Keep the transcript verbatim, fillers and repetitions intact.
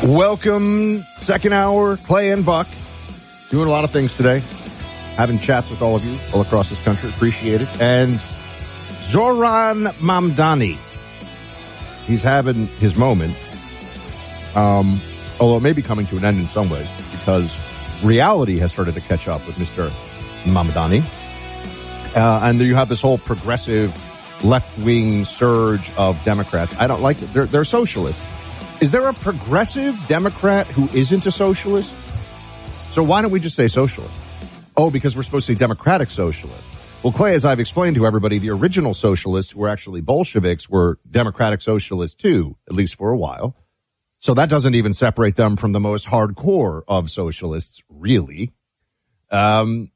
Welcome, second hour, Clay and Buck. Doing a lot of things today. Having chats with all of you all across this country. Appreciate it. And Zohran Mamdani. He's having his moment. Um, although it may be coming to an end in some ways because reality has started to catch up with Mister Mamdani. Uh, and you have this whole progressive left-wing surge of Democrats. I don't like it. They're, they're socialists. Is there a progressive Democrat who isn't a socialist? So why don't we just say socialist? Oh, because we're supposed to say democratic socialist. Well, Clay, as I've explained to everybody, the original socialists who were actually Bolsheviks were democratic socialists too, at least for a while. So that doesn't even separate them from the most hardcore of socialists, really. Um,